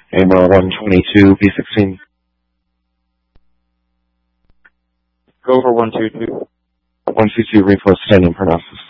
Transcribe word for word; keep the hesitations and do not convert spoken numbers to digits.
A M R one twenty-two, B sixteen. Go over one two two. one two two, repost standing prognosis.